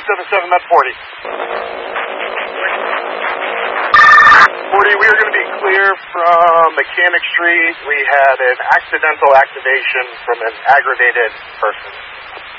577, that's 40. 40, we are going to be clear from Mechanic Street. We had an accidental activation from an aggravated person.